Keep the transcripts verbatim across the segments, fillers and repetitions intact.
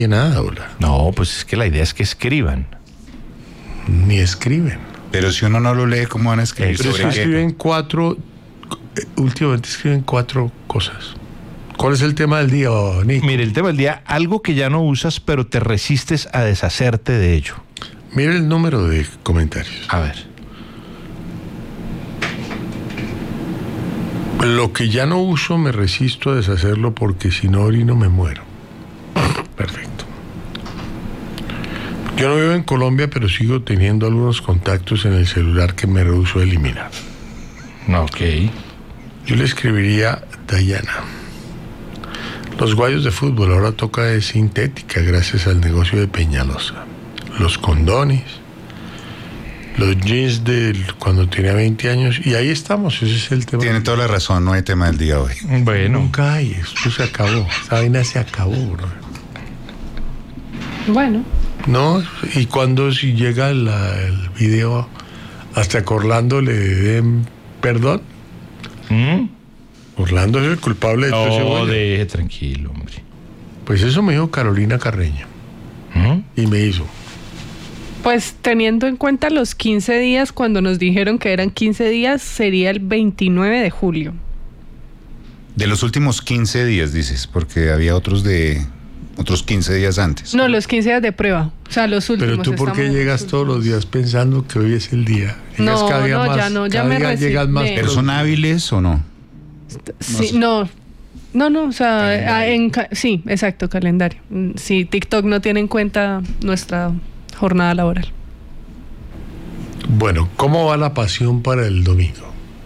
Y nada, hola. No, pues es que la idea es que escriban. Ni escriben. Pero si uno no lo lee, ¿cómo van a escribir? Pero ¿Sobre es que qué? escriben cuatro, eh, últimamente escriben cuatro cosas. ¿Cuál es el tema del día, Nico? Mire, el tema del día, algo que ya no usas, pero te resistes a deshacerte de ello. Mire el número de comentarios. A ver. Lo que ya no uso me resisto a deshacerlo porque si no orino me muero. Perfecto. Yo no vivo en Colombia, pero sigo teniendo algunos contactos en el celular que me rehuso a eliminar. Ok. Yo le escribiría Dayana. Los guayos de fútbol ahora toca de sintética gracias al negocio de Peñalosa. Los condones, los jeans de cuando tenía veinte años, y ahí estamos, ese es el tema. Tiene toda la razón, no hay tema del día hoy. Bueno. Nunca hay, esto se acabó, esa vaina se acabó, bro. Bueno. No, y cuando si llega la, el video hasta que Orlando le den perdón. ¿Mm? Orlando es el culpable de todo ese No, bollo. deje tranquilo, hombre. Pues eso me dijo Carolina Carreño. ¿Mm? Y me hizo. Pues teniendo en cuenta los quince días, cuando nos dijeron que eran quince días, sería el veintinueve de julio. De los últimos quince días, dices, porque había otros de otros quince días antes. No, los quince días de prueba. O sea, los últimos. Pero tú, ¿por qué estamos- llegas todos los días pensando que hoy es el día? Llegas No, cada día no, más, ya no, ya cada me día llegas más. resigné. ¿Pero son hábiles o no? Sí, no. No, no, o sea, ah, en ca- sí, exacto, calendario. Mm, Sí, TikTok no tiene en cuenta nuestra jornada laboral. Bueno, ¿cómo va la pasión para el domingo?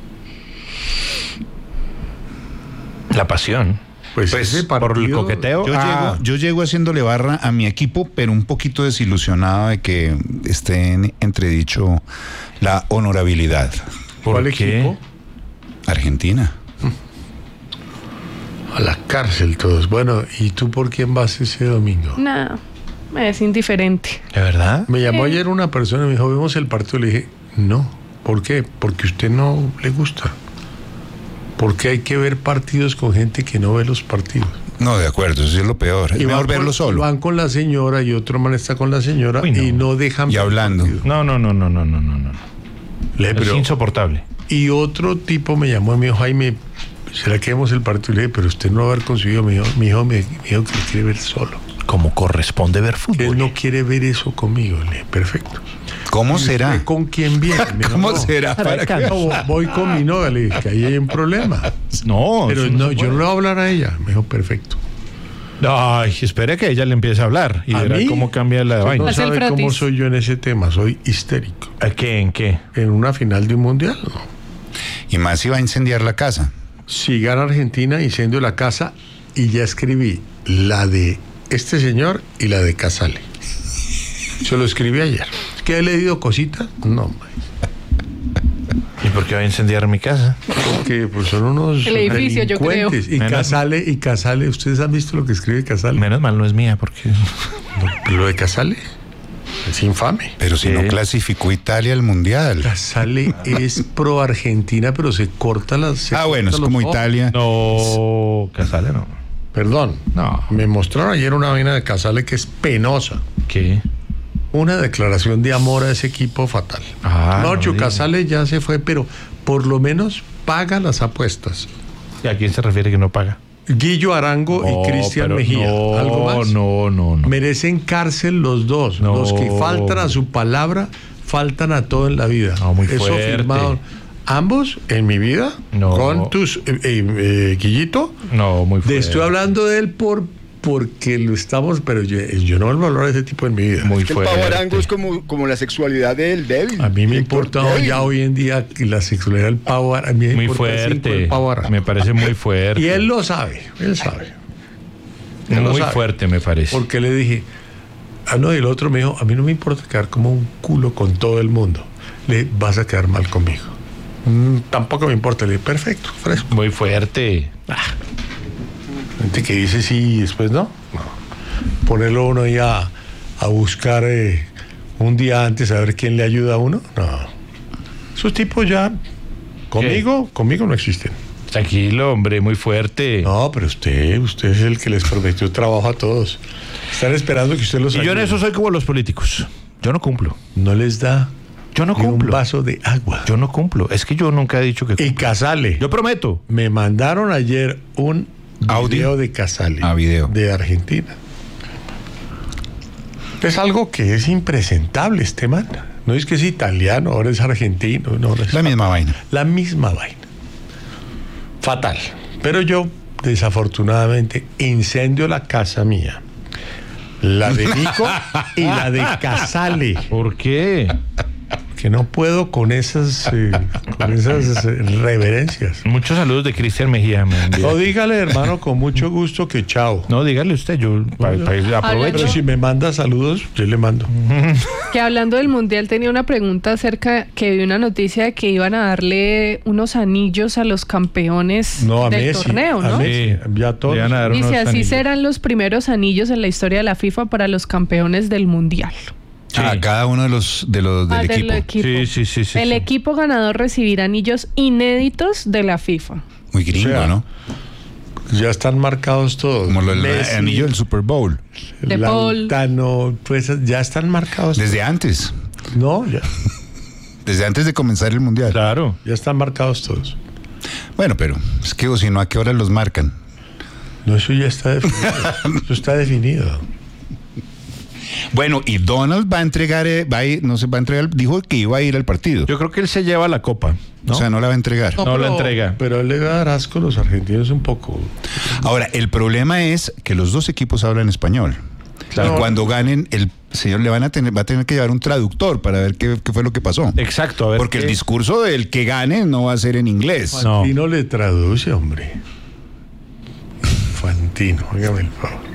La pasión. Pues, Pues, ese Por el partido- coqueteo. Yo, Ah, llego, yo llego haciéndole barra a mi equipo, pero un poquito desilusionado de que esté en entredicho la honorabilidad. ¿por ¿Cuál qué? equipo? Argentina. A la cárcel todos. Bueno, ¿y tú por quién vas ese domingo? No, me es indiferente. ¿De verdad? Me llamó Eh. ayer una persona y me dijo, vemos el partido. Le dije, no. ¿Por qué? Porque a usted no le gusta. Porque hay que ver partidos con gente que no ve los partidos. No, de acuerdo, eso sí es lo peor. Es Y mejor van verlo con- solo. Van con la señora y otro man está con la señora Uy, no. y no dejan Y ver el hablando. partido. No, no, no, no, no, no, no, no. Le dije, Es pero- insoportable. Y otro tipo me llamó y me dijo, Jaime, ¿será que vemos el partido? Y le dije, pero usted no va a haber conseguido. Mi hijo, mi hijo me me dijo que lo quiere ver solo. Como corresponde ver Él fútbol. no quiere ver eso conmigo. Le dije, perfecto. ¿Cómo ¿Y usted será? ¿Con quién viene? Me dijo, ¿Cómo "No". será? Para que- No, voy con mi novia. Le dije que ahí hay un problema. No, Pero eso no, se yo no puede. le voy a hablar a ella. Me dijo, perfecto. Ay, espere que ella le empiece a hablar y ¿A verá mí? cómo cambia la Usted vaina. no Hace el sabe frotis. cómo soy yo en ese tema. Soy histérico. ¿A qué? ¿En qué? En una final de un mundial, no. Y más si va a incendiar la casa. Si gana Argentina, incendio la casa y ya escribí la de este señor y la de Casale. Se lo escribí ayer. ¿Es que he leído cositas? No, hombre. ¿Y por qué va a incendiar mi casa? Porque pues son unos El edificio, yo creo. delincuentes. Y Menos- Casale, y Casale, ¿ustedes han visto lo que escribe Casale? Menos mal no es mía, porque... Lo, lo de Casale es infame. Pero si Sí. no clasificó Italia al mundial. Casale es pro Argentina, pero se corta las. se Ah, bueno, es corta como los ojos. Italia. No, Casale no. Perdón. No. Me mostraron ayer una vaina de Casale que es penosa. ¿Qué? Una declaración de amor a ese equipo fatal. Ah, no, no Chu, diga. Casale ya se fue, pero por lo menos paga las apuestas. ¿Y a quién se refiere que no paga? Guillo Arango No, y Cristian pero Mejía. no, ¿Algo más? No, no, no. Merecen cárcel los dos. No. Los que faltan a su palabra, faltan a todo en la vida. No, muy Eso fuerte. firmado. Ambos en mi vida, No. con tus. Eh, eh, eh, Guillito, No, muy de- fuerte. estoy hablando de él por porque lo estamos, pero yo, yo no vuelvo a hablar de ese tipo en mi vida. Muy Es que el fuerte. pavo arango es como, como la sexualidad del débil. A mí me Héctor importa Débil. ya hoy en día que la sexualidad del pavo arango. A mí me Muy importa cinco fuerte. el pavo arango. Me parece muy fuerte. Y él lo sabe, él sabe. Él lo Muy sabe. fuerte, me parece. Porque le dije, ah, no, y el otro me dijo, a mí no me importa quedar como un culo con todo el mundo. Le vas a quedar mal conmigo. "Mm, tampoco me importa. Le dije, perfecto, fresco. Muy fuerte. Gente que dice sí y después no. No. Ponerlo uno ahí a, a buscar eh, un día antes a ver quién le ayuda a uno. No. Esos tipos ya, conmigo, conmigo no existen. Tranquilo, hombre, muy fuerte. No, pero usted, usted es el que les prometió trabajo a todos. Están esperando que usted los Y yo en ayude. eso soy como los políticos. Yo no cumplo. No les da Yo no ni un cumplo. vaso de agua. Yo no cumplo. Es que yo nunca he dicho que Y cumplo. Casale. Yo prometo. Me mandaron ayer un Audio. video de Casale. Ah, video. De Argentina. Es algo que es impresentable este man. No es que es italiano, ahora es argentino. No, no es La misma vaina. La misma vaina. Fatal. Pero yo, desafortunadamente, incendio la casa mía. La de Nico y la de Casale. ¿Por qué? Que no puedo con esas, eh, con esas eh, reverencias. Muchos saludos de Cristian Mejía. me envía. No, dígale, hermano, con mucho gusto que chao. No, dígale usted, yo pa- pa- Pero aprovecho. si me manda saludos, yo le mando. Que hablando del Mundial tenía una pregunta acerca que vi una noticia de que iban a darle unos anillos a los campeones No, a del Messi. torneo, a ¿no? Messi, ya todos. Le van a dar unos Dice, así anillos. serán los primeros anillos en la historia de la FIFA para los campeones del Mundial. Sí. A cada uno de los, de los del Ah, del equipo. Sí, sí, sí, sí, El sí. equipo ganador recibirá anillos inéditos de la FIFA. Muy gringo, O sea, ¿no? Ya están marcados todos. Como lo del Messi, anillo del Super Bowl. De Paul. Lautaro, pues ya están marcados. Desde antes. No, ya, Desde antes de comenzar el mundial. Claro. ya están marcados todos. Bueno, pero es que o si no, ¿a qué hora los marcan? No, eso ya está definido. Eso está definido. Bueno, y Donald va a entregar, eh, va a ir, no se va a entregar, dijo que iba a ir al partido. Yo creo que él se lleva la copa, ¿no? O sea, no la va a entregar. No la entrega. Pero él le va a dar asco a los argentinos un poco. Ahora, el problema es que los dos equipos hablan español. Claro. Y cuando ganen, el señor le van a tener, va a tener que llevar un traductor para ver qué, qué fue lo que pasó. Exacto, a ver. Porque qué- el discurso del que gane no va a ser en inglés. No. Fantino le traduce, hombre. Fantino, hágame el favor.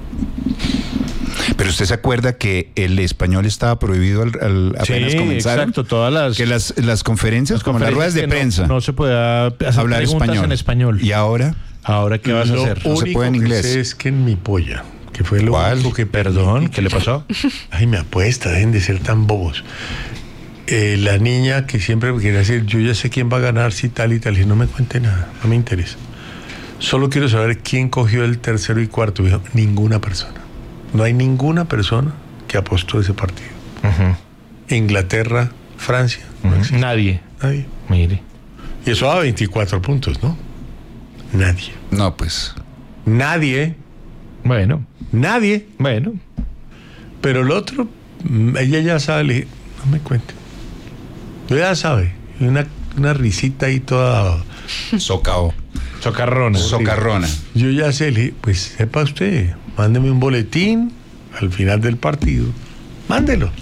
Pero usted se acuerda que el español estaba prohibido al, al- apenas Sí, comenzaron. exacto, todas las Que las, las conferencias, las como las ruedas de conferencias que prensa, No, no se pueda hacer hablar preguntas español. en español. Y ahora, Ahora, ¿qué vas a Lo hacer? No se único puede en que inglés. sé es que en mi polla, que fue lo ¿Cuál? único que Perdón, ¿qué le pasó? Ay, me apuesta, dejen de ser tan bobos. Eh, la niña que siempre me quería decir, yo ya sé quién va a ganar, si tal y tal, y no me cuente nada, no me interesa. Solo quiero saber quién cogió el tercero y cuarto. Dijo, ninguna persona. No hay ninguna persona que apostó ese partido. Ujú, Inglaterra, Francia, no ujú. existe Nadie. nadie. Mire. Y eso da veinticuatro puntos, ¿no? Nadie. no, pues. Nadie. Bueno, Nadie. bueno. Pero el otro, mm, ella ya sabe, le dije, no me cuente. Ella ya sabe. Y Una, una risita ahí toda. Socao. Socarrona. Socarrona. Yo ya sé, le dije, pues sepa usted, mándeme un boletín al final del partido. Mándelo.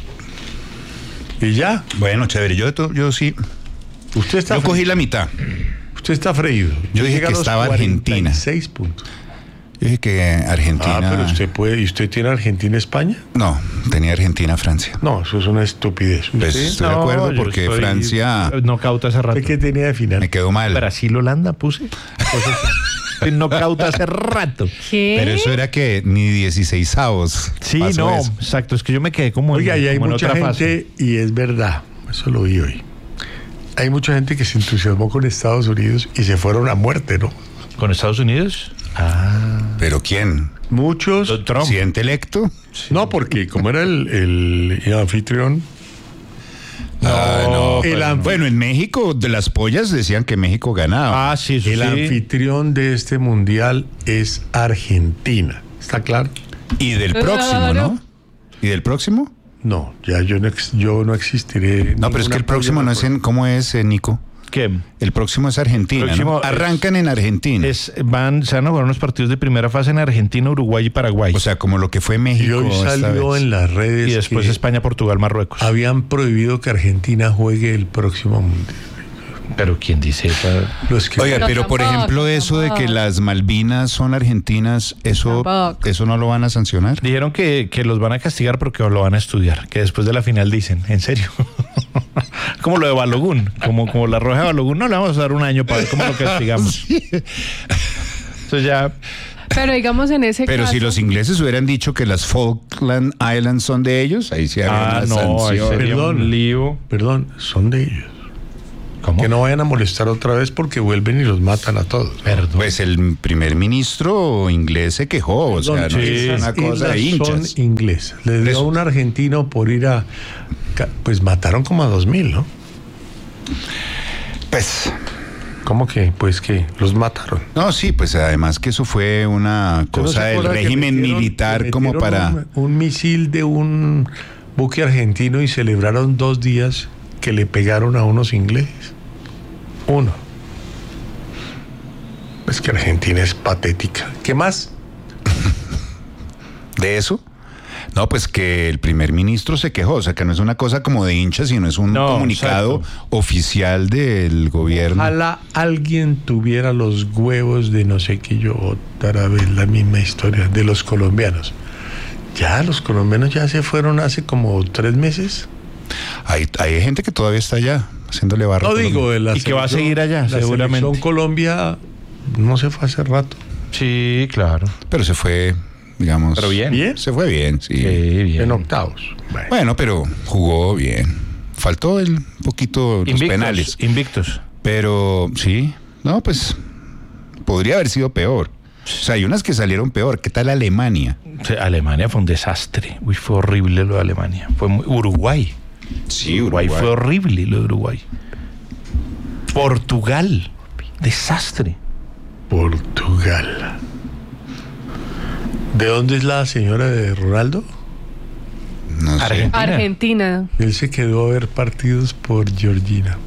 Y ya. Bueno, chévere. Yo, de to- yo sí. Usted está Yo cogí freído. la mitad. Usted está freído. Yo dije Llega a que los estaba Argentina. cuarenta y seis puntos. Yo dije que Argentina. Ah, pero usted puede. ¿Y usted tiene Argentina-España? No, tenía Argentina-Francia. No, eso es una estupidez. Pues ¿Usted? estoy de acuerdo yo porque estoy- Francia Knockout hace rato. ¿Usted qué tenía de final? me quedó mal. Brasil-Holanda puse. Entonces, knockout hace rato. ¿Qué? Pero eso era que ni dieciseisavos. Sí, pasó no, eso. exacto. Es que yo me quedé como en, Oiga, y hay como en mucha otra gente, fase. y es verdad, eso lo vi hoy. Hay mucha gente que se entusiasmó con Estados Unidos y se fueron a muerte, ¿no? ¿Con Estados Unidos? ¿Pero quién? Muchos. Don Trump. ¿Presidente electo? No, porque como era el, el- el anfitrión, Ah, no. el pero- anfi- bueno, en México, de las pollas decían que México ganaba. Ah, sí, eso el sí. anfitrión de este mundial es Argentina. ¿Está claro? Y del próximo, Claro. ¿no? ¿Y del próximo? No, ya yo no, ex- yo no existiré. No, pero es que el próximo no es en. ¿Cómo es, eh, Nico? ¿Qué? El próximo es Argentina. Próximo ¿no? es- Arrancan en Argentina. Es, van, se van a jugar unos partidos de primera fase en Argentina, Uruguay y Paraguay. O sea, como lo que fue Y México. hoy esta salió vez. en las redes y después que España, Portugal, Marruecos. habían prohibido que Argentina juegue el próximo mundial. Pero ¿quién dice eso? Los que Oiga, No, pero por tampoco, ejemplo, eso de que tampoco. las Malvinas son argentinas, eso, Tampoco. eso no lo van a sancionar. Dijeron que, que los van a castigar porque lo van a estudiar, que después de la final dicen, en serio. Como lo de Balogun, como, como la roja de Balogun, no le vamos a dar un año para ver cómo lo castigamos. Entonces ya, Pero digamos en ese Pero caso. si los ingleses hubieran dicho que las Falkland Islands son de ellos, ahí sí había ah, una no, ahí sanción. sería Perdón. un lío. Perdón, son de ellos. ¿Cómo? Que no vayan a molestar otra vez porque vuelven y los matan a todos. Perdón. Pues el primer ministro inglés se quejó, o sea, no Sí, es una esas cosa de islas hinchas. son inglesas. Le dio a Eso. un argentino por ir a... ca- Pues mataron como a dos mil, ¿no? Pues, ¿Cómo que? Pues que los mataron. no, sí, pues además que eso fue una ¿Usted no cosa se del acuerda que régimen metieron- militar que como metieron para... Un, un misil de un buque argentino y celebraron dos días que le pegaron a unos ingleses. Uno. Es que Argentina es patética. ¿Qué más? ¿De eso? No, pues que el primer ministro se quejó, o sea, que no es una cosa como de hinchas, sino es un No, comunicado exacto. oficial del gobierno. Ojalá alguien tuviera los huevos de no sé qué yo otra vez la misma historia de los colombianos. Ya, los colombianos ya se fueron hace como tres meses. Hay, hay gente que todavía está allá, haciéndole barro. No a Colombia. digo de la Y que va a selección- seguir allá, la seguramente. selección Colombia no se fue hace rato. Sí, claro. Pero se fue, digamos... Pero bien. ¿Bien? Se fue bien, sí. Sí, bien. En octavos. Bueno. Bueno, pero jugó bien. Faltó el poquito los Invictos, penales. Invictos. Pero sí, no, pues podría haber sido peor. O sea, hay unas que salieron peor. ¿Qué tal Alemania? Sí, Alemania fue un desastre. Uy, fue horrible lo de Alemania. Fue muy... Uruguay. Sí, Uruguay fue horrible lo de Uruguay. Portugal. Desastre. Portugal. ¿De dónde es la señora de Ronaldo? No sé. Argentina. Argentina. Él se quedó a ver partidos por Georgina.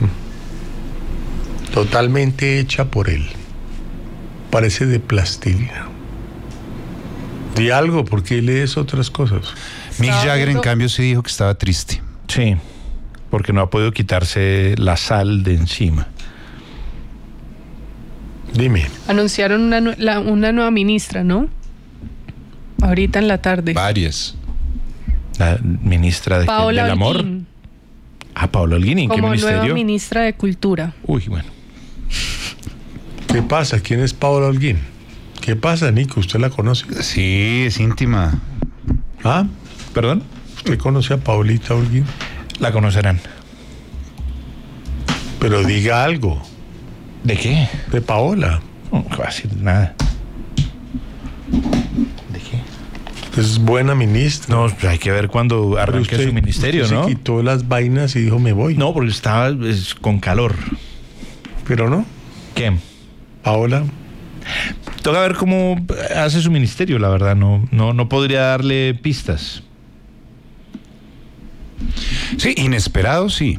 Totalmente hecha por él. Parece de plastilina. Di algo, porque lees otras cosas. Mick Estaba Jagger, en viendo- cambio, sí dijo que estaba triste. Sí. Porque no ha podido quitarse la sal de encima. Dime. Anunciaron una, nue- la- una nueva ministra, ¿no? Ahorita en la tarde. Varias. La ministra de, Paola del amor. Holguín, Ah, Paola Holguín. ¿En qué como nueva ministerio? ministra de Cultura. Uy, bueno. ¿Qué pasa? ¿Quién es Paola Holguín? ¿Qué pasa, Nico? ¿Usted la conoce? Sí, es íntima. ¿Ah? ¿Perdón? ¿Usted conoce a Paulita Holguín? La conocerán. Pero diga algo ¿De qué? de Paola. No no va a decir nada. ¿De qué? Es buena ministra. No, hay que ver cuando Pero arranque usted- su ministerio, usted ¿no? Se quitó las vainas y dijo, me voy. No, porque estaba es, con calor. Pero no. ¿Qué? Paola. Toca ver cómo hace su ministerio, la verdad. No, no, no podría darle pistas. Sí, inesperado, sí.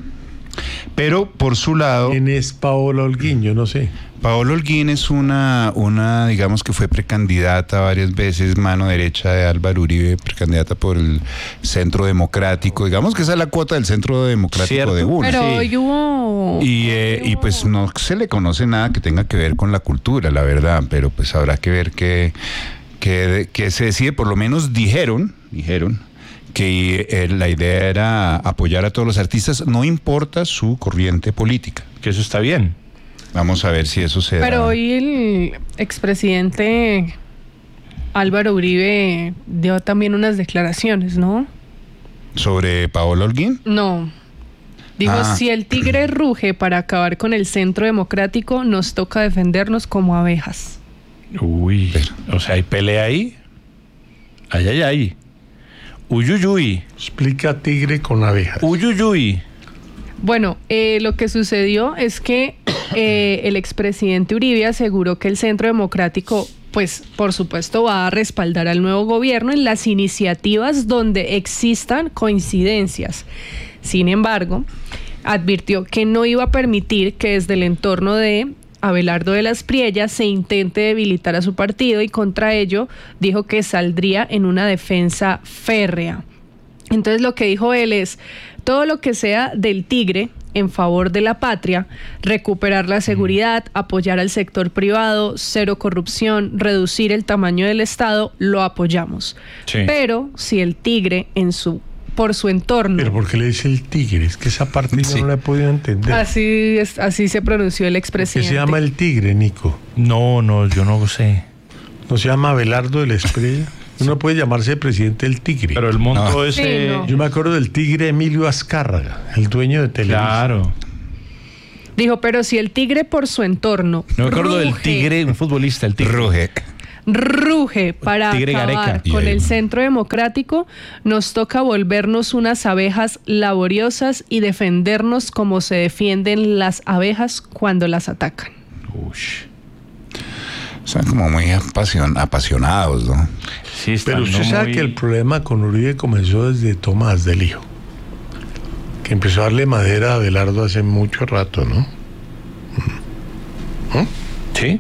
Pero por su lado, ¿Quién es Paola Holguín? Yo no sé. Paola Holguín es una, una, digamos que fue precandidata varias veces, mano derecha de Álvaro Uribe, precandidata por el Centro Democrático. Digamos que esa es la cuota del Centro Democrático Cierto. de UNA. Pero Sí. hoy hubo... Y, eh, y pues no se le conoce nada que tenga que ver con la cultura, la verdad, pero pues habrá que ver qué qué- qué se decide. Por lo menos dijeron, dijeron que eh, la idea era apoyar a todos los artistas, no importa su corriente política. Que eso está bien. Vamos a ver si eso se da. Pero hoy el expresidente Álvaro Uribe dio también unas declaraciones, ¿no? ¿Sobre Paola Holguín? No. Dijo, Ah. si el tigre ruge para acabar con el centro democrático, nos toca defendernos como abejas. Uy. O sea, hay pelea ahí. Ay, ay, ay. Uyuyuy. Explica tigre con abejas. Uyuyuy. Bueno, eh, lo que sucedió es que eh, el expresidente Uribe aseguró que el Centro Democrático, pues por supuesto, va a respaldar al nuevo gobierno en las iniciativas donde existan coincidencias. Sin embargo, advirtió que no iba a permitir que desde el entorno de Abelardo de las Priellas se intente debilitar a su partido y contra ello dijo que saldría en una defensa férrea. Entonces lo que dijo él es, todo lo que sea del tigre en favor de la patria, recuperar la seguridad, apoyar al sector privado, cero corrupción, reducir el tamaño del Estado, lo apoyamos. Sí. Pero si el tigre en su por su entorno... Pero ¿por qué le dice el tigre? Es que esa parte Sí. yo no la he podido entender. Así, es, así se pronunció el ¿Qué expresidente. se llama el tigre, Nico? No, no, yo no sé. ¿No se llama Abelardo de la Espriella? Uno puede llamarse presidente del tigre. Pero el monto No. ese. Sí, no. Yo me acuerdo del tigre Emilio Azcárraga, el dueño de Televisa. Claro. Dijo, pero si el tigre por su entorno No me acuerdo del ruge, tigre, un futbolista, el tigre. Ruge. ruge para Tigre acabar Gareca. con Y ahí- el centro democrático, nos toca volvernos unas abejas laboriosas y defendernos como se defienden las abejas cuando las atacan. Ush. Son como muy apasion- apasionados, ¿no? Sí, está, Pero usted no sabe muy- que el problema con Uribe comenzó desde Tomás del Hijo, que empezó a darle madera a Abelardo hace mucho rato, ¿no? Sí.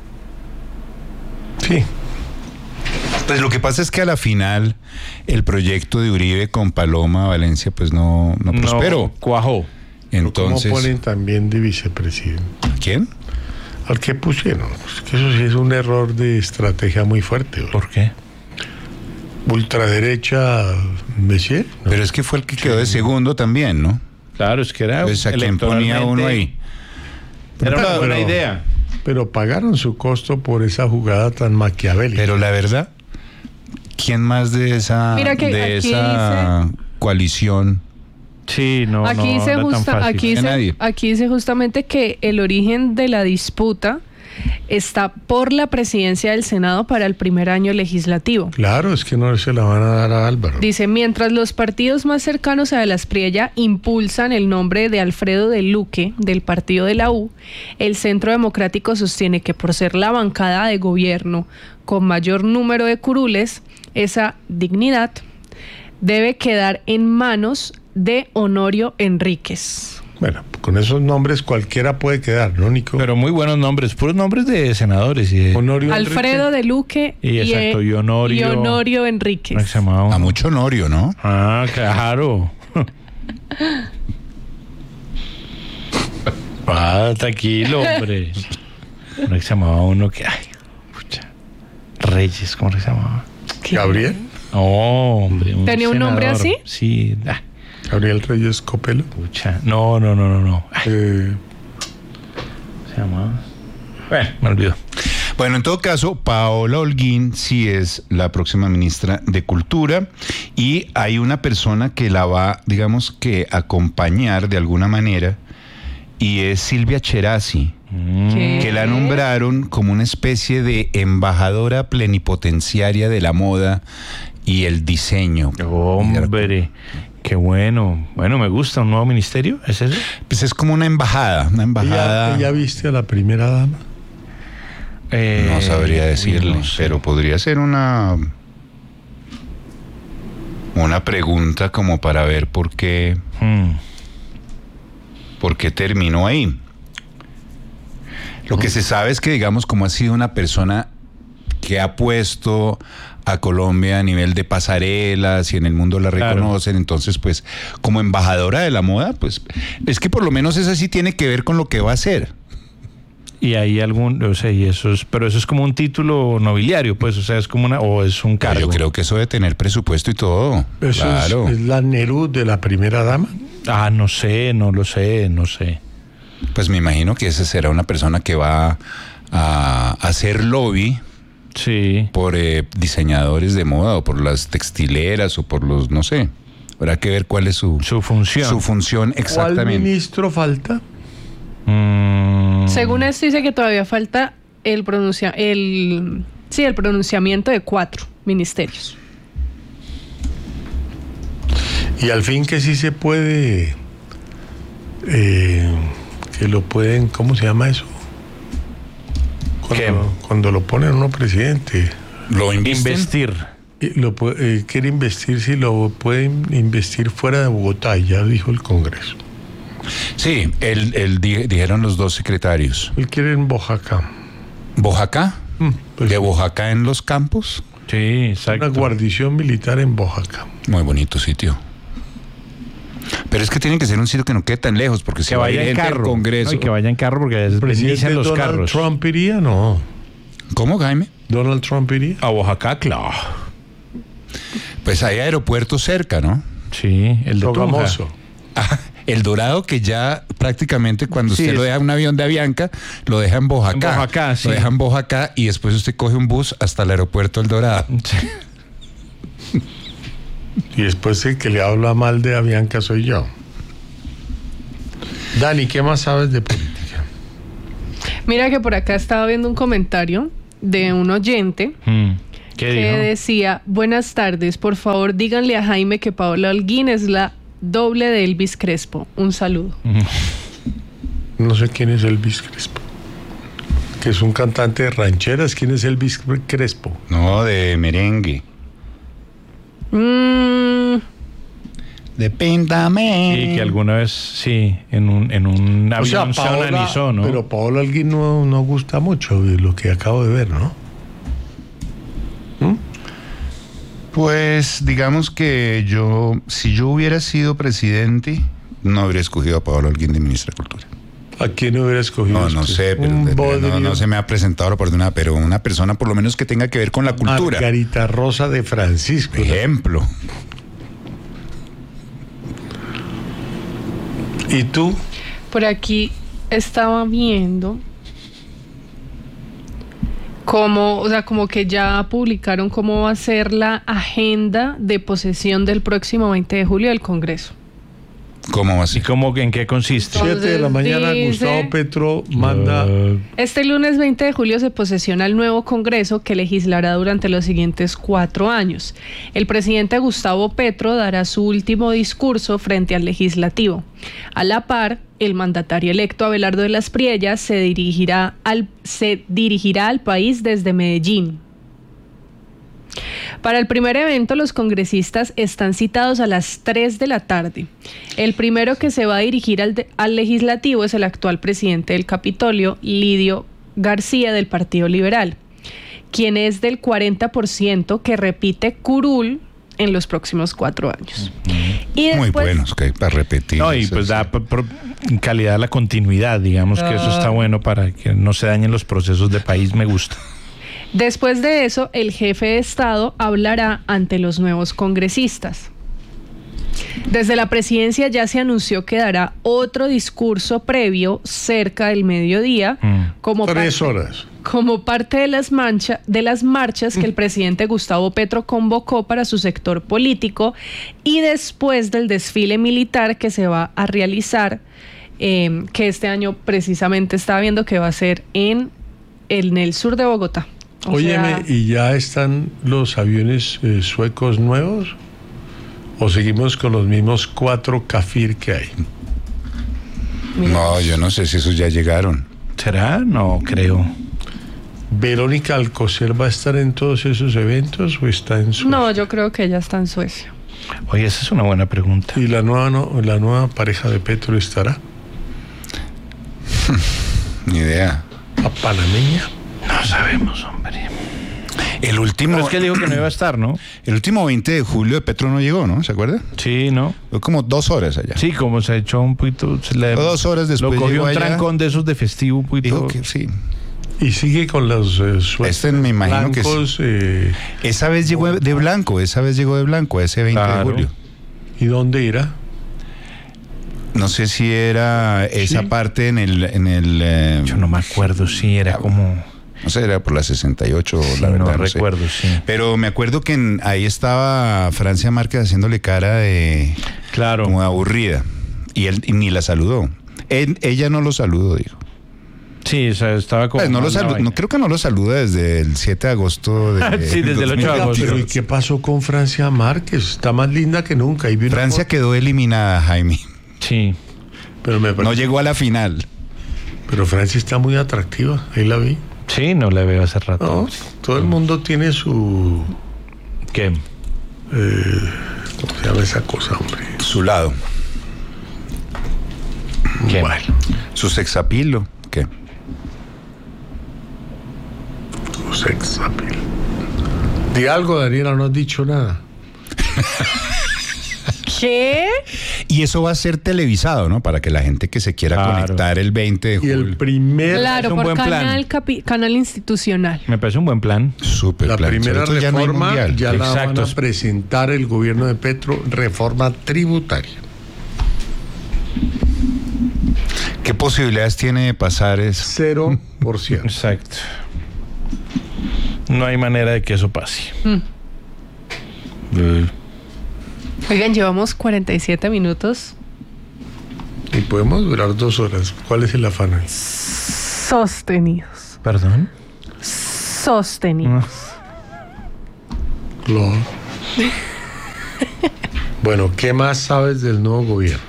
Sí. Pues lo que pasa es que a la final el proyecto de Uribe con Paloma Valencia pues no, no prosperó. No, cuajó. Entonces, ¿Cómo ponen también de vicepresidente? ¿quién? ¿Al que pusieron? Es que eso sí es un error de estrategia muy fuerte. ¿No? ¿Por qué? Ultraderecha, Messier. ¿no? Pero es que fue el que quedó de segundo también, ¿no? Claro, es que era. Pues a quién ponía uno ahí. Era una Pero- buena idea. Pero pagaron su costo por esa jugada tan maquiavélica. Pero la verdad, ¿quién más de esa, Mira que de aquí esa coalición? Sí, no, aquí, no dice era tan justa- fácil. aquí, De dice, nadie. aquí dice justamente que el origen de la disputa está por la presidencia del Senado para el primer año legislativo. Claro, es que no se la van a dar a Álvaro. Dice, mientras los partidos más cercanos a De la Espriella impulsan el nombre de Alfredo de Luque del partido de la U, el Centro Democrático sostiene que por ser la bancada de gobierno con mayor número de curules, esa dignidad debe quedar en manos de Honorio Enríquez. Bueno, con esos nombres cualquiera puede quedar, ¿no, Nico? Pero muy buenos nombres, puros nombres de senadores y de. Honorio Alfredo Enrique. de Luque Y exacto, eh, y Honorio- y Honorio ¿Cómo Enríquez. se llamaba uno? A mucho Honorio, ¿no? Ah, claro. Ah, tranquilo, hombre. ¿Cómo se llamaba uno que. Ay, pucha. Reyes, ¿cómo se llamaba? Gabriel. No, hombre. ¿Tenía un nombre senador. así? Sí. Ah, Gabriel Reyes Copelo. pucha. No, no, no, no, no. Ay, Eh, ¿cómo se llamaba? Bueno, me olvidó. Bueno, en todo caso, Paola Holguín sí es la próxima ministra de Cultura y hay una persona que la va, digamos que, acompañar de alguna manera y es Silvia Cherasi, ¿Qué? que la nombraron como una especie de embajadora plenipotenciaria de la moda y el diseño. Hombre, qué bueno. Bueno, me gusta un nuevo ministerio, ¿es eso? Pues es como una embajada, una embajada. ¿Ella, ella viste a la primera dama? Eh, No sabría uy, decirle, no sé. pero podría ser una una pregunta como para ver por qué Hmm. por qué terminó ahí. Lo que se sabe es que, digamos, como ha sido una persona que ha puesto a Colombia a nivel de pasarelas y en el mundo la Claro. reconocen, entonces, pues, como embajadora de la moda, pues, es que por lo menos esa sí tiene que ver con lo que va a hacer. Y hay algún, o sea, y eso es, pero eso es como un título nobiliario, pues, o sea, es como una, o es un cargo. Yo creo que eso de tener presupuesto y todo. Eso claro. es, es la Nerú de la primera dama. Ah, no sé, no lo sé, no sé. Pues me imagino que esa será una persona que va a hacer lobby Sí. por eh, diseñadores de moda o por las textileras o por los, no sé. Habrá que ver cuál es su, Su función. su función ¿Cuál exactamente. ministro falta? Mm, Según esto dice que todavía falta el pronuncia el sí, el pronunciamiento de cuatro ministerios. Y al fin que sí se puede, eh, que lo pueden, ¿cómo se llama eso? Cuando, cuando lo ponen uno presidente, Lo invisten. investir. y lo pu- eh, quiere investir, si lo pueden investir fuera de Bogotá, ya dijo el Congreso. Sí, el, el di- dijeron los dos secretarios. Él quiere en Oaxaca. ¿Bojacá? Mm, pues, ¿De Bojacá en los campos? Sí, una exacto. guarnición militar en Oaxaca. Muy bonito sitio. Pero es que tiene que ser un sitio que no quede tan lejos, porque Que se va a ir vaya en gente al carro. Congreso. No, y que vaya en carro porque ¿El presidente bendice los Donald carros. Trump iría? No. ¿Cómo, Jaime? ¿Donald Trump iría? A Oaxaca, claro. Pues hay aeropuerto cerca, ¿no? Sí, el de Tunja. Sogamoso. Ah, el Dorado, que ya prácticamente cuando Sí, usted es- lo deja en un avión de Avianca, lo deja en Bojacá. En Bojacá, sí. Lo deja en Bojacá y después usted coge un bus hasta el aeropuerto El Dorado. Sí. Y después el que le habla mal de Avianca soy yo. Dani, ¿qué más sabes de política? Mira que por acá estaba viendo un comentario de un oyente Mm. ¿Qué que dijo? decía: buenas tardes, por favor díganle a Jaime que Paola Holguín es la doble de Elvis Crespo. Un saludo. No sé quién es Elvis Crespo. Que es un cantante de rancheras. ¿Quién es Elvis Crespo? No, de merengue. Mm, De Píntame. Sí, que alguna vez, sí, en un, en un O sea, avión se Paola, analizó, ¿no? pero Paola Holguín no, no gusta mucho de lo que acabo de ver, ¿no? ¿Mm? Pues digamos que yo, si yo hubiera sido presidente, no habría escogido a Paola Holguín de ministra de Cultura. ¿A quién hubiera escogido No, no usted? sé, pero Un de- no, bodrio. no se me ha presentado la oportunidad, pero una persona por lo menos que tenga que ver con la cultura. Margarita Rosa de Francisco. ¿no? Ejemplo. ¿Y tú? por aquí estaba viendo cómo, o sea, como que ya publicaron cómo va a ser la agenda de posesión del próximo veinte de julio del Congreso. ¿Cómo ¿Y así? cómo, en qué consiste? Entonces, Siete de la mañana, dice- Gustavo Petro manda... Uh, Este lunes veinte de julio se posesiona el nuevo Congreso que legislará durante los siguientes cuatro años. El presidente Gustavo Petro dará su último discurso frente al legislativo. A la par, el mandatario electo Abelardo de las Priellas se dirigirá al, se dirigirá al país desde Medellín. Para el primer evento, los congresistas están citados a las tres de la tarde. El primero que se va a dirigir al, de- al legislativo es el actual presidente del Capitolio, Lidio García, del Partido Liberal, quien es del cuarenta por ciento que repite curul en los próximos cuatro años. Y Muy después, buenos, que para repetir. no, y eso pues sí. da por, por calidad la continuidad, digamos que eso está Ah. bueno para que no se dañen los procesos de país, me gusta. Después de eso, el jefe de Estado hablará ante los nuevos congresistas. Desde la presidencia ya se anunció que dará otro discurso previo cerca del mediodía, Mm. como, Tres parte, horas. como parte de las, mancha- de las marchas que el presidente Gustavo Petro convocó para su sector político y después del desfile militar que se va a realizar, eh, que este año precisamente estaba viendo que va a ser en, en el sur de Bogotá. O Óyeme, sea, ¿y ya están los aviones eh, suecos nuevos? ¿O seguimos con los mismos cuatro Kafir que hay? No, yo no sé si esos ya llegaron. ¿Será? No, creo. ¿Verónica Alcocer va a estar en todos esos eventos o está en su... no, yo creo que ella está en Suecia. Oye, esa es una buena pregunta. ¿Y la nueva, no, la nueva pareja de Petro estará? Ni idea. ¿A panameña? No sabemos, hombre. El último, Pero es que él dijo que no iba a estar, ¿no? el último veinte de julio de Petro no llegó, ¿no? ¿Se acuerda? Sí, ¿no? Fue como dos horas allá. Sí, como se echó un poquito... Se le, Dos horas después Lo cogió llegó un allá. trancón de esos de festivo un poquito... Dijo que sí. Y sigue con los eh, suéteres Este me imagino que sí. blancos, eh, Esa vez llegó de blanco, esa vez llegó de blanco, ese veinte Claro. de julio. ¿y dónde irá? No sé si era esa Sí. parte en el... En el eh, Yo no me acuerdo, sí, era como... no sé, era por la sesenta y ocho, Sí, la verdad. no no sé. recuerdo, sí. Pero me acuerdo que en- ahí estaba Francia Márquez haciéndole cara de... Claro. como de aburrida. Y él y ni la saludó. Él- ella no lo saludó, dijo. Sí, o sea, estaba como... Pues no lo una salu- vaina. no, creo que no lo saluda desde el siete de agosto de Sí, desde el ocho de Oiga, agosto. pero ¿y qué pasó con Francia Márquez? Está más linda que nunca. Y vi una Francia foto, quedó eliminada, Jaime. Sí. pero, me No parece- llegó a la final. pero Francia está muy atractiva. Ahí la vi. Sí, no le veo hace rato. No, todo el mundo tiene su... ¿Qué? eh, ¿Cómo se llama esa cosa, hombre? Su lado. ¿Qué? Bueno, Su sexapilo. ¿Qué? su sex appeal. Di algo, Daniela, no has dicho nada. ¿Qué? Y eso va a ser televisado, ¿no? Para que la gente que se quiera Claro. conectar el veinte de Y julio. el primer... Claro, un por buen plan. canal, capi- canal institucional. Me parece un buen plan. Súper La plan. primera Sobre todo ya no hay reforma mundial. ya la Exacto. van a presentar el gobierno de Petro, reforma tributaria. ¿Qué posibilidades tiene de pasar eso? Cero por ciento. Exacto. No hay manera de que eso pase. Mm. Eh, Oigan, llevamos cuarenta y siete minutos. Y podemos durar dos horas. ¿Cuál es el afán? Sostenidos. ¿Perdón? Sostenidos. Claro. Bueno, ¿qué más sabes del nuevo gobierno?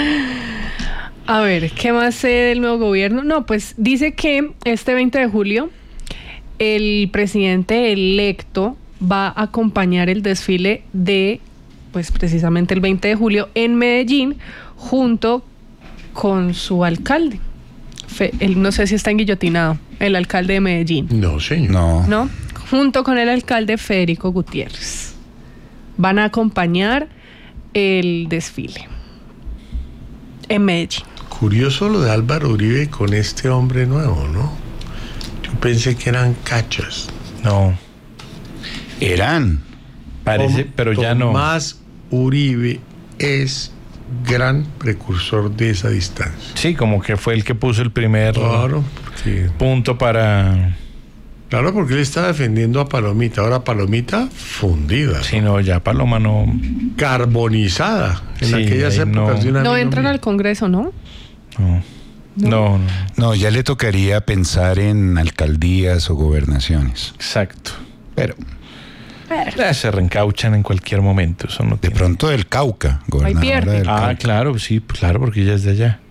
A ver, ¿qué más sé del nuevo gobierno? No, pues dice que este veinte de julio el presidente electo va a acompañar el desfile de, pues precisamente el veinte de julio en Medellín, junto con su alcalde. Fe, él no sé si está enguillotinado, el alcalde de Medellín. No, señor. No. ¿No? Junto con el alcalde Federico Gutiérrez. Van a acompañar el desfile en Medellín. Curioso lo de Álvaro Uribe con este hombre nuevo, ¿no? Yo pensé que eran cachas. No. Eran. Parece, Tom- pero ya no. Tomás Uribe es gran precursor de esa distancia. Sí, como que fue el que puso el primer Claro, porque, punto para... claro, porque él está defendiendo a Palomita. Ahora Palomita fundida, Sí, no, ya Paloma no... carbonizada en Sí, aquellas ahí épocas no- de una No amigo entran mío. al Congreso, ¿no? No, no, no, No, ya le tocaría pensar en alcaldías o gobernaciones. exacto. Pero Ya se reencauchan en cualquier momento, eso no de tiene- pronto del Cauca, gobernadora pierde. del Ah, Cauca. claro, sí, claro, porque ella es de allá.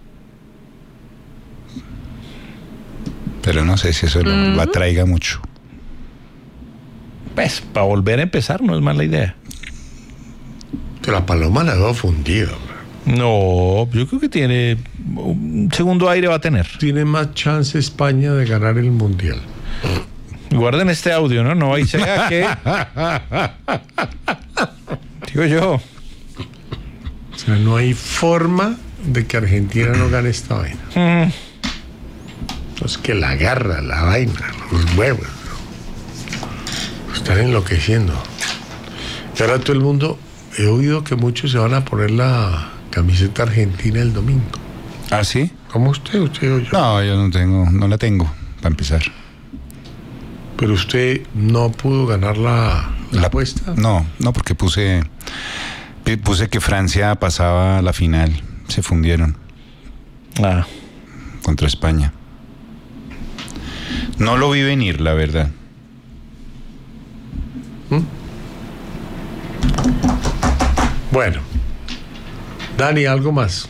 Pero no sé si eso lo, lo atraiga mucho. Pues, para volver a empezar no es mala idea. Pero la Paloma la veo fundida. bro. No, yo creo que tiene... Un segundo aire va a tener. Tiene más chance España de ganar el Mundial. Guarden este audio, ¿no? No, ahí sea que... Digo yo. O sea, no hay forma de que Argentina no gane esta vaina. Mm, Es que la garra, la vaina, los huevos, ¿no? Están enloqueciendo. Y ahora todo el mundo, he oído que muchos se van a poner la camiseta argentina el domingo. ¿Ah, sí? ¿Cómo usted? ¿Usted o yo? No, yo no tengo, no la tengo, para empezar. Pero usted no pudo ganar la, la apuesta. No, no, porque puse, puse que Francia pasaba a la final. Se fundieron ah, contra España. No lo vi venir, la verdad. Bueno, Dani, ¿algo más?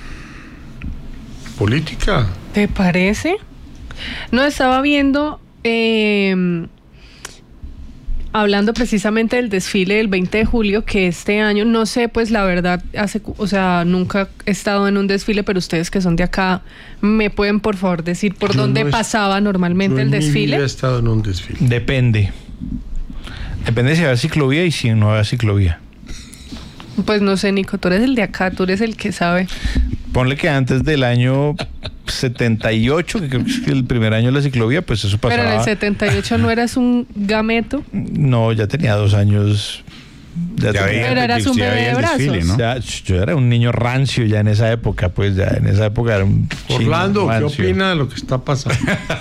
¿Política? ¿Te parece? No, estaba viendo, eh, hablando precisamente del desfile del veinte de julio, que este año, no sé, pues la verdad, hace, cu- o sea, nunca he estado en un desfile, pero ustedes que son de acá, ¿me pueden por favor decir por Yo dónde no es- pasaba Yo normalmente en el mi vida he desfile? estado en un desfile. depende. Depende si había ciclovía y si no había ciclovía. Pues no sé, Nico, tú eres el de acá, tú eres el que sabe. Ponle que antes del año setenta y ocho, que creo que es el primer año de la ciclovía, pues eso pasaba. Pero en el setenta y ocho no eras un gameto. No, ya tenía dos años. Ya Ya tenía- veía- Pero eras un usted bebé veía de el brazos. desfile, ¿no? Ya, yo era un niño rancio ya en esa época, pues ya en esa época era un chino Orlando, ¿qué rancio. opina de lo que está pasando?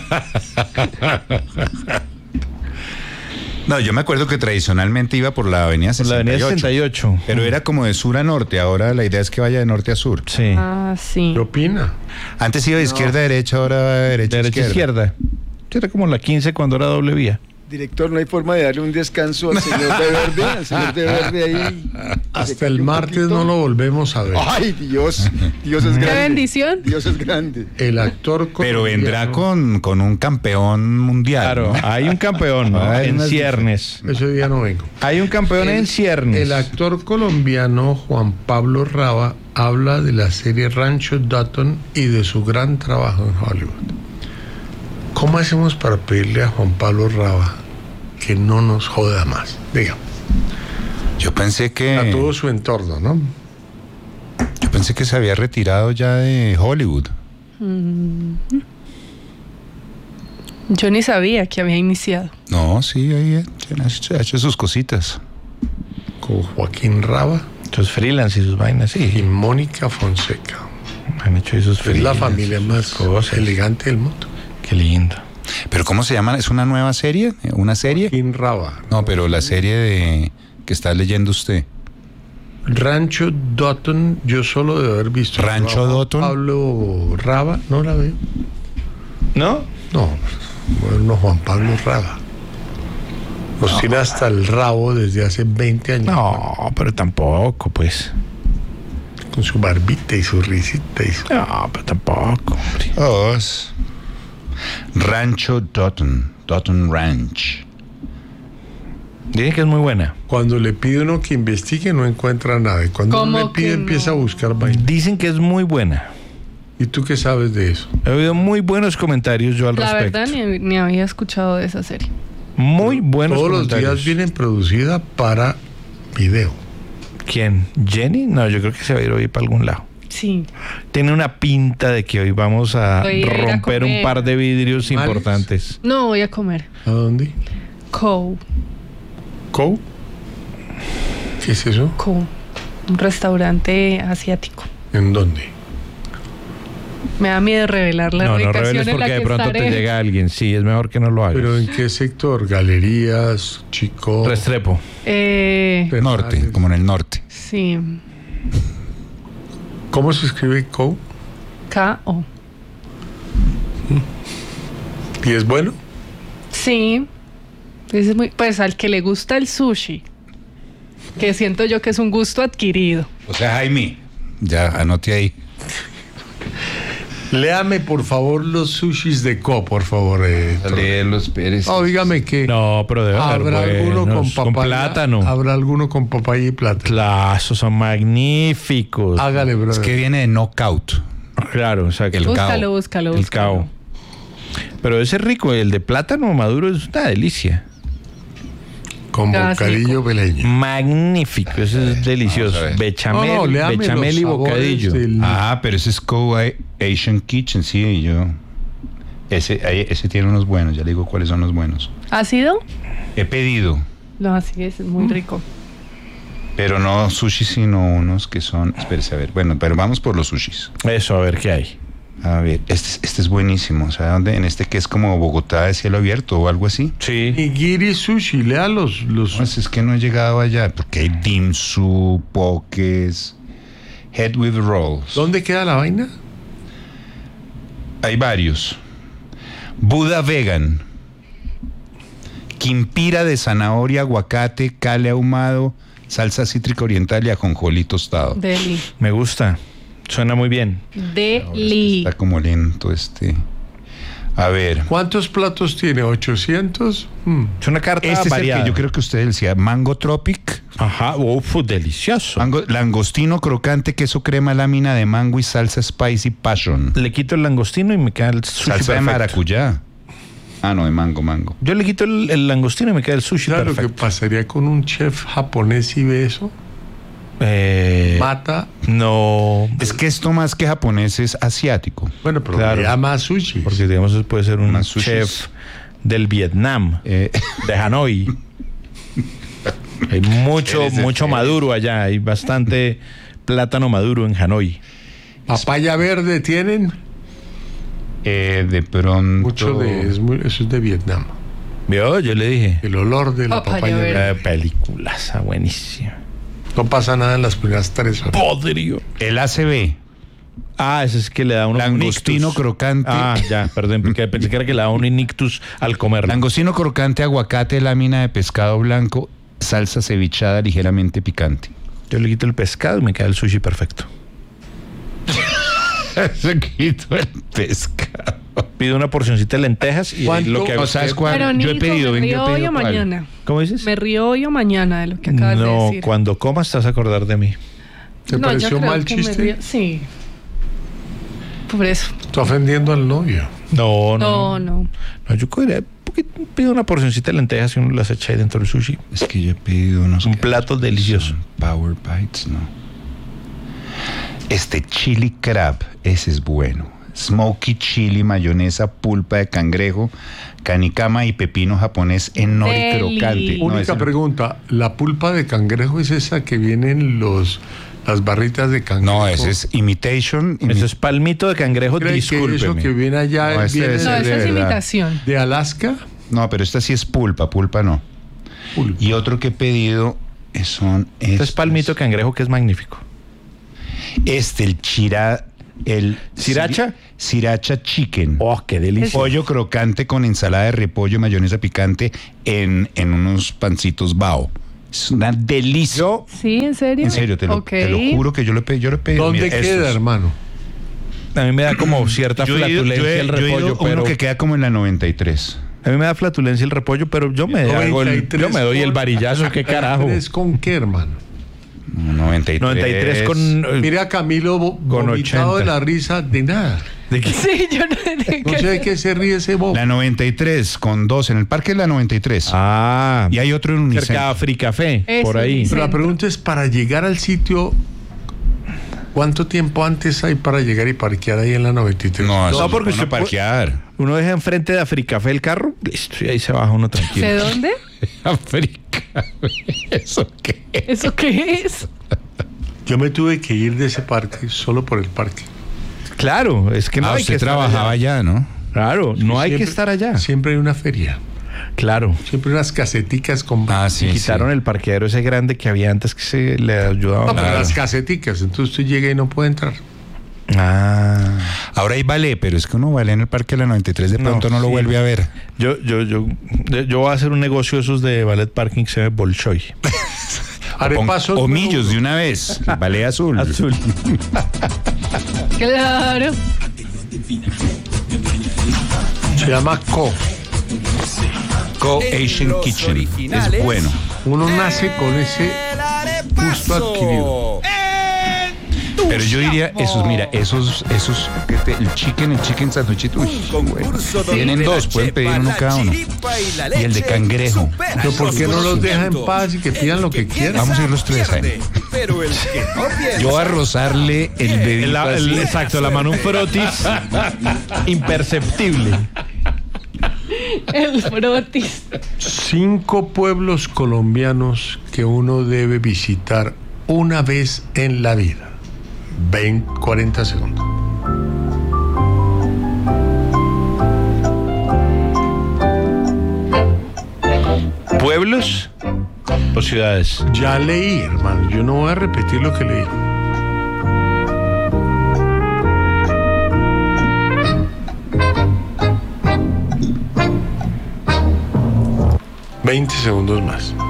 No, yo me acuerdo que tradicionalmente iba por la avenida Por la sesenta y ocho. avenida sesenta y ocho. Pero era como de sur a norte. Ahora la idea es que vaya de norte a sur. Sí. Ah, sí. ¿Qué opina? Antes iba de izquierda a derecha, ahora de derecha, a Derecha izquierda. izquierda. Era como la quince cuando era doble vía. Director, no hay forma de darle un descanso al señor de verde, al señor de verde ahí. Hasta el martes no lo volvemos a ver. Ay, Dios, Dios es Qué grande. bendición. Dios es grande. El actor Pero colombiano- vendrá con, con un campeón mundial. Claro, ¿no? hay un campeón Ah, en unas ciernes. Ese día no vengo. Hay un campeón en ciernes. El actor colombiano Juan Pablo Raba habla de la serie Rancho Dutton y de su gran trabajo en Hollywood. ¿Cómo hacemos para pedirle a Juan Pablo Raba que no nos joda más? Diga, Yo pensé que a todo su entorno, ¿no? yo pensé que se había retirado ya de Hollywood. Yo ni sabía que había iniciado. No, sí, ahí eh, ha hecho, ha hecho sus cositas. Con Joaquín Raba Sus freelance y sus vainas, y sí. Mónica Fonseca. Han hecho ahí sus Es la freelance, familia más sus cosas. elegante del mundo. Qué lindo. Pero ¿cómo se llama? ¿Es una nueva serie? ¿Una serie? Joaquín Raba. No, pero la serie de que está leyendo usted. Rancho Dutton, yo solo de haber visto. Rancho Juan Dutton. Pablo Raba, no la veo. ¿No? No, bueno, Juan Pablo Rada. Nos tiene hasta el rabo desde hace veinte años. No, pero tampoco, pues. Con su barbita y su risita y su... No, pero tampoco, hombre. Os. Rancho Dotton. Dotton Ranch. Dicen que es muy buena. Cuando le pide uno que investigue, no encuentra nada. Y cuando uno ¿Cómo le pide, que empieza no? a buscar vaina. Dicen que es muy buena. ¿Y tú qué sabes de eso? He oído muy buenos comentarios yo al La respecto. verdad, ni, ni había escuchado de esa serie. Muy buenos Todos los comentarios. días vienen producida para video. ¿Quién? ¿Jenny? No, yo creo que se va a ir hoy para algún lado. Sí. Tiene una pinta de que hoy vamos a Voy a ir a romper un comer. par de vidrios ¿Males? importantes. No, voy a comer. ¿A dónde? Cow. ¿Cow? ¿Qué es eso? Cow. Un restaurante asiático. ¿En dónde? Me da miedo revelar la No, no ubicación reveles en la porque de que pronto estaré. te llega alguien. Sí, es mejor que no lo hagas. ¿Pero en qué sector? ¿Galerías? ¿Chico? Restrepo. Eh, Norte, como en el norte. sí. ¿Cómo se escribe Cow? K O. ¿Y es bueno? Sí. Es muy, pues al que le gusta el sushi, que siento yo que es un gusto adquirido. O sea, Jaime, ya anote ahí. Léame, por favor, los sushis de Co, por favor. Eh, Lee los Pérez. oh, dígame que No, pero debe haber habrá alguno con buenos, papaya. con plátano. Habrá alguno con papaya y plátano. Claro, esos son magníficos. Hágale, brother. Es que viene de knockout. Claro, o sea, que El el, búscalo, cao. búscalo, el búscalo. cao. Pero ese es rico, el de plátano maduro es una delicia. Con Ah, sí, bocadillo peleño. Magnífico, ese es delicioso. vamos a ver. Bechamel, No, no, léame bechamel los y sabores bocadillo. del- Ah, pero ese es Co Asian Kitchen, sí, yo. Ese, ahí- ese tiene unos buenos, ya le digo cuáles son los buenos. ¿Ha sido? He pedido, No, así es, es muy rico. pero no sushi, sino unos que son. Espérese, a ver. Bueno, pero vamos por los sushis. Eso, a ver qué hay. A ver, este, este es buenísimo. O sea, ¿dónde? En este que es como Bogotá de cielo abierto o algo así. Sí. Nigiri sushi, lea los... los... No, es que no he llegado allá, porque hay dim sum, pokés, head with rolls. ¿Dónde queda la vaina? Hay varios. Buda vegan. Quimpira de zanahoria, aguacate, cale ahumado, salsa cítrica oriental y ajonjolí tostado. Deli. Me gusta. Suena muy bien. Deli. Está como lento este. A ver. ¿Cuántos platos tiene? ¿ochocientos? Mm. Es una carta Este es el variada. que yo creo que usted decía, Mango Tropic, Ajá, uf, delicioso. mango- langostino crocante, queso crema, lámina de mango y salsa spicy passion. Le quito el langostino y me queda el sushi Salsa de perfecto. maracuyá. Ah, no, de mango, mango. Yo le quito el, el langostino y me queda el sushi Claro, lo que perfecto. pasaría con un chef japonés y ve eso. Eh, Mata. no, Es que esto más que japonés es asiático. Bueno, pero Claro. le llama sushi. porque digamos puede ser un Más sushis. chef del Vietnam, Eh, de Hanoi. Hay mucho, Eres de mucho Félix. maduro allá. Hay bastante plátano maduro en Hanoi. Papaya verde tienen. eh, de pronto. Mucho de... Es muy- eso es de Vietnam. ¿Vio? Yo le dije. El olor de la Papaya papaya verde. verde. Eh, peliculaza, buenísima. No pasa nada en las primeras tres horas. Podrio. El A C B. Ah, ese es que le da un Langostino ictus. crocante. Ah, ya, perdón, porque pensé que era que le daba un ictus al comerlo. Langostino crocante, aguacate, lámina de pescado blanco, salsa cevichada ligeramente picante. Yo le quito el pescado y me queda el sushi perfecto. Se quito el pescado. Pido una porcioncita de lentejas y ¿Cuánto? lo que hago No es sabes que- cuál. Pero yo he Nico, pedido, me ven, yo río he hoy pedido o cuál. mañana. ¿Cómo dices? Me río hoy o mañana de lo que acabas de No, decir. cuando comas te vas a acordar de mí. ¿Te No, yo pareció creo mal que me chiste? río- Sí. Por eso. Está ofendiendo al novio. No, no. No, No, no. no yo cogería- porque pido una porcioncita de lentejas y uno las echa ahí dentro del sushi. Es que yo he pedido unos. Un que- plato delicioso. son Power Bites, no. Este chili crab, ese es bueno. Smoky chili, mayonesa, pulpa de cangrejo, canicama y pepino japonés en nori Deli. crocante. No, Única ese no. pregunta. ¿La pulpa de cangrejo es esa que vienen los las barritas de cangrejo? No, ese es imitation. imi- Eso es palmito de cangrejo, ¿Cree que eso discúlpeme. que viene allá No, este viene debe No, ser de, eso de es verdad. imitación. de Alaska? No, pero esta sí es pulpa, pulpa no. Pulpa. Y otro que he pedido son Este es estos. palmito de cangrejo que es magnífico. Este, el chira el ¿Sriracha? Sriracha chicken. Oh, qué delicioso. Pollo crocante con ensalada de repollo, mayonesa picante en, en unos pancitos bao. Es una delicia. Yo, Sí, ¿en serio? en serio, te lo, Ok. te lo juro que yo lo he pedido. Yo lo he pedido. ¿Dónde Mira, queda, estos. hermano? a mí me da como cierta Yo he ido- flatulencia yo he- el yo he ido repollo, a uno pero que queda como en la noventa y tres. a mí me da flatulencia el repollo, pero yo me hago el, noventa y tres yo me doy el con- varillazo, qué carajo. ¿noventa y tres con qué, hermano? noventa y tres. noventa y tres con eh, Mira a Camilo vo- Con vomitado de ochenta. la risa de nada. ¿de qué? Sí, yo no sé No sé de qué se ríe ese bobo. La noventa y tres con dos en el parque de la noventa y tres. Ah, Y hay otro en cerca de Unicentro. Africafé, Eso, por ahí. dice. Pero la pregunta es, para llegar al sitio, ¿cuánto tiempo antes hay para llegar y parquear ahí en la noventa y tres? No, No, eso porque porque usted puede- parquear. Uno deja enfrente de Africafé el carro, listo, y ahí se baja uno tranquilo. ¿De dónde? África. ¿Eso qué? ¿Eso qué es? Yo me tuve que ir de ese parque solo por el parque. Claro, es que no Ah, hay que usted estar trabajaba allá. allá, ¿no? Claro, no hay que Siempre- estar allá. Siempre hay una feria. Claro. Siempre unas caseticas con... Ah, sí. Quitaron sí. el parqueadero ese grande que había antes que se le ayudaba. No, pero Claro. las caseticas. Entonces usted llega y no puede entrar. Ah. Ahora hay ballet, pero es que uno ballet en el parque de la noventa y tres de No, pronto no, lo sí. vuelve a ver. Yo, yo, yo, yo voy a hacer un negocio de esos de ballet parking que se llama Bolshoi. Arepasos o número millos uno. de una vez. El ballet azul. Azul. Claro. Se llama Co. Co Asian Kitchen. Es bueno. Uno nace con ese gusto adquirido. Pero yo diría esos, mira, esos, esos, que te- el chicken, el chicken sandwichito. uy, bueno. Tienen dos, pueden pedir uno cada uno. Y el de cangrejo. Pero ¿por qué no los deja en paz y que pidan lo que quieran? Vamos a ir los tres ahí. Pero el que no piensa. Yo a rozarle el El- dedito la- el- así. exacto, la mano un frotis imperceptible. El frotis. Cinco pueblos colombianos que uno debe visitar una vez en la vida. veinte, cuarenta segundos. ¿Pueblos o ciudades? Ya leí, hermano. Yo no voy a repetir lo que leí. veinte segundos más.